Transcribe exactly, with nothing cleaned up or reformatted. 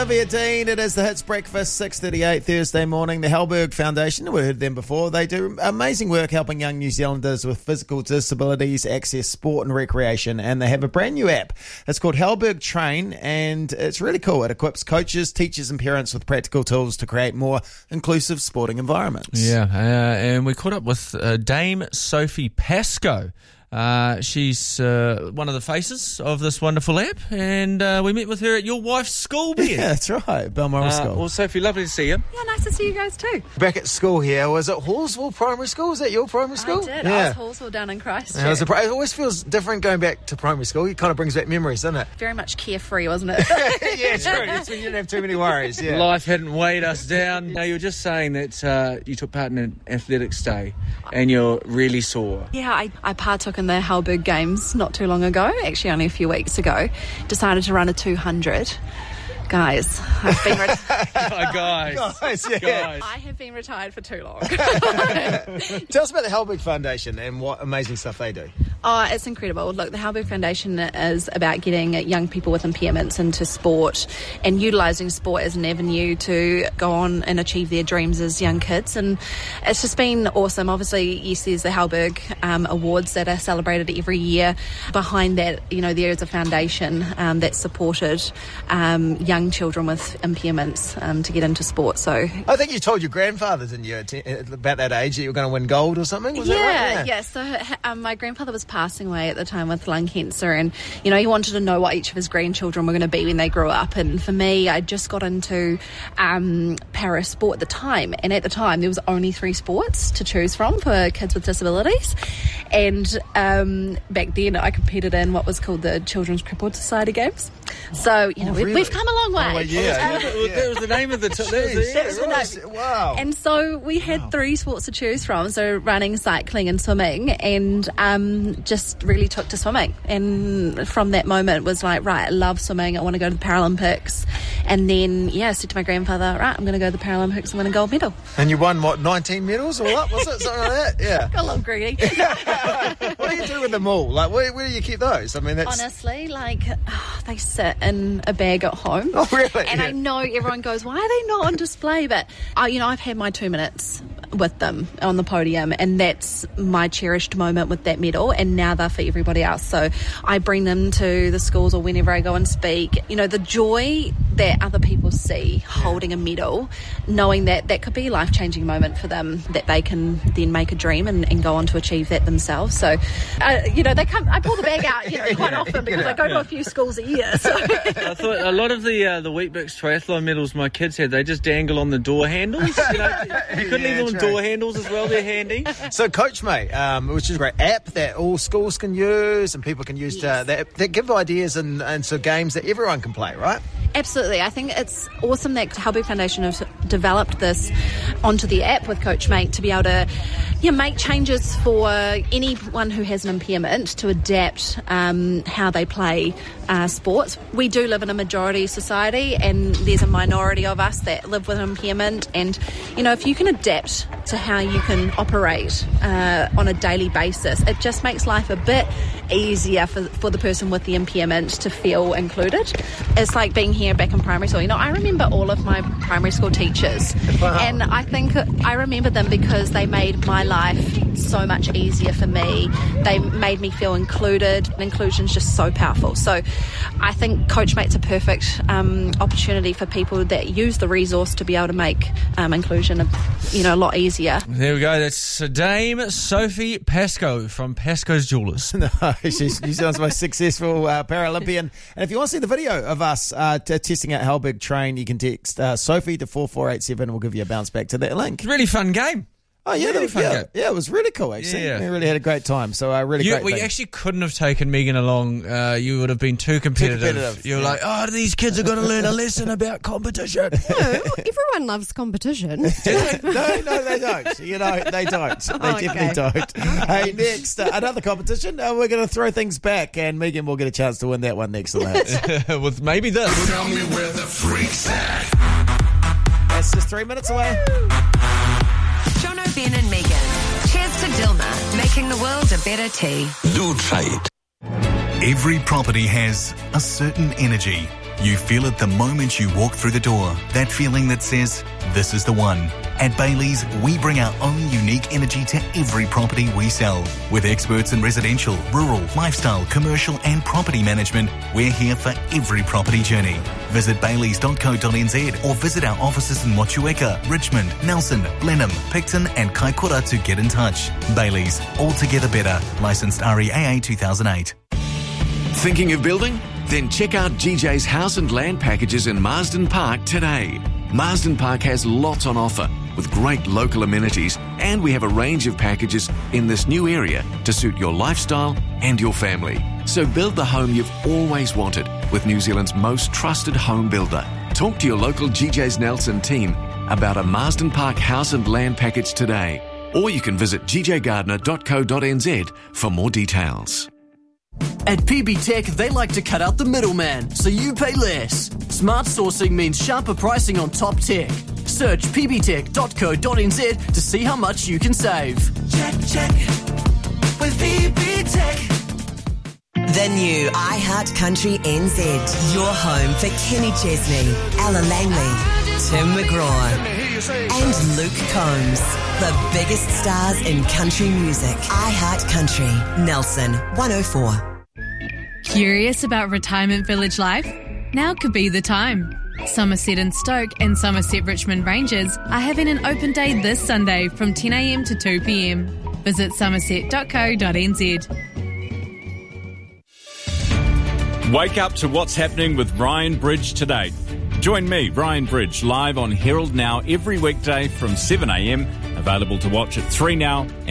Olivia Dean, it is the Hits Breakfast, six thirty-eight Thursday morning. The Halberg Foundation, we heard them before, they do amazing work helping young New Zealanders with physical disabilities access sport and recreation, and they have a brand new app. It's called Halberg Train, and it's really cool. It equips coaches, teachers and parents with practical tools to create more inclusive sporting environments. Yeah, uh, and we caught up with uh, Dame Sophie Pascoe. Uh, she's uh, one of the faces of this wonderful app, and uh, we met with her at your wife's school, Ben. Yeah, that's right, Balmoral Uh, School. well, Sophie, lovely to see you. Yeah, nice to see you guys too. Back at school here, was it Hallsville Primary School? Was that your primary school? I did. Yeah. I was Hallsville down in Christchurch. Yeah, it, was a, pri- it always feels different going back to primary school. It kind of brings back memories, doesn't it? Very much carefree, wasn't it? Yeah, true. It's when you didn't have too many worries. Yeah. Life hadn't weighed us down. No, you were just saying that uh, you took part in an athletics day and you're really sore. Yeah, I, I partook in the Halberg Games not too long ago, actually only a few weeks ago. Decided to run a two hundred. Guys, I've been retired. Oh, guys. Guys, yeah. Guys. I have been retired for too long. Tell us about the Halberg Foundation and what amazing stuff they do. Oh, it's incredible. Look, the Halberg Foundation is about getting young people with impairments into sport and utilising sport as an avenue to go on and achieve their dreams as young kids. And it's just been awesome. Obviously, yes, there's the Halberg um, Awards that are celebrated every year. Behind that, you know, there is a foundation um, that supported um, young children with impairments um, to get into sport. So I think you told your grandfather, didn't you, at about that age that you were going to win gold or something? Was yeah, that right? yeah. So um, my grandfather was passing away at the time with lung cancer, and you know he wanted to know what each of his grandchildren were going to be when they grew up. And for me, I just got into um, para sport at the time, and at the time there was only three sports to choose from for kids with disabilities. And um, back then, I competed in what was called the Children's Crippled Society Games. So you know Oh, we, really? we've come a long way. Oh, yeah. That was- that was the name of the... T- that was the, Jeez, yeah, that's right. right. Wow. And so we had Wow. three sports to choose from, so running, cycling and swimming, and um, just really took to swimming. And from that moment was like, right, I love swimming, I want to go to the Paralympics. And then, yeah, I said to my grandfather, right, I'm going to go to the Paralympics and win a gold medal. And you won, what, nineteen medals or what? Was it something like that? Yeah. Got a little greedy. What do you do with them all? Like, where, where do you keep those? I mean, that's... Honestly, like, oh, they sit in a bag at home. Oh, really? And Yeah. I know everyone goes, why are they not on display? But, uh, you know, I've had my two minutes with them on the podium, and that's my cherished moment with that medal, and now they're for everybody else. So I bring them to the schools or whenever I go and speak. You know, the joy that other people see holding a medal, knowing that that could be a life-changing moment for them, that they can then make a dream and, and go on to achieve that themselves. So, uh, you know, they come. I pull the bag out you know, quite often because I go to a few schools a year. So. I thought a lot of the uh, the Weet-Bix triathlon medals my kids had, they just dangle on the door handles. You know, you couldn't Yeah, leave them on true. door handles as well. They're handy. So Coachmate, um, which is a great app that all schools can use and people can use to, Yes. that, that give ideas and, and so games that everyone can play, right? Absolutely. I think it's awesome that Halberg Foundation have developed this onto the app with Coachmate to be able to yeah, make changes for anyone who has an impairment to adapt um, how they play uh, sports. We do live in a majority society, and there's a minority of us that live with an impairment. And, you know, if you can adapt to how you can operate uh, on a daily basis, it just makes life a bit easier for, for the person with the impairment to feel included. It's like being here back in primary school. You know, I remember all of my primary school teachers. Wow. And I think I remember them because they made my life so much easier for me. They made me feel included. Inclusion's just so powerful. So I think Coachmate's a perfect um, opportunity for people that use the resource to be able to make um, inclusion, you know, a lot easier. There we go. That's Dame Sophie Pascoe from Pascoe's Jewellers. No, she's New Zealand's most successful uh, Paralympian. And if you want to see the video of us uh, t- testing out Halberg Train, you can text uh, Sophie to four four eight seven. We'll give you a bounce back to that link. Really fun game. Oh, yeah, Really that, fun yeah, game. yeah, it was really cool, actually. Yeah. We really had a great time. So, uh, really You, great we thing. actually couldn't have taken Megan along. Uh, you would have been too competitive. competitive, You were yeah. like, oh, these kids are going to learn a lesson about competition. No, everyone loves competition. no, no, they don't. You know, they don't. They Oh, okay. definitely don't. Hey, next, uh, another competition. Uh, we're going to throw things back, and Megan will get a chance to win that one next to that. With maybe this. Tell me where the freak's at. That's just three minutes away. Jono, Ben and Megan. Cheers to Dilma, making the world a better tea. Do try it. Every property has a certain energy, You feel it the moment you walk through the door. That feeling that says, this is the one. At Bailey's, we bring our own unique energy to every property we sell. With experts in residential, rural, lifestyle, commercial and property management, we're here for every property journey. Visit baileys dot co dot n z or visit our offices in Motueka, Richmond, Nelson, Blenheim, Picton and Kaikoura to get in touch. Bailey's, altogether better. Licensed R E A A two thousand eight. Thinking of building? Then check out G J's house and land packages in Marsden Park today. Marsden Park has lots on offer with great local amenities, and we have a range of packages in this new area to suit your lifestyle and your family. So build the home you've always wanted with New Zealand's most trusted home builder. Talk to your local G J's Nelson team about a Marsden Park house and land package today, or you can visit g j gardner dot co dot n z for more details. At P B Tech, they like to cut out the middleman, so you pay less. Smart sourcing means sharper pricing on top tech. Search p b tech dot co dot n z to see how much you can save. Check, check, with P B Tech. The new iHeart Country N Z. Your home for Kenny Chesney, Ella Langley, Tim McGraw, and Luke Combs. The biggest stars in country music. iHeart Country, Nelson one oh four. Curious about retirement village life? Now could be the time. Somerset and Stoke and Somerset Richmond Rangers are having an open day this Sunday from ten a m to two p m. Visit somerset dot co dot n z. Wake up to what's happening with Ryan Bridge today. Join me, Ryan Bridge, live on Herald Now every weekday from seven a m. Available to watch at three now and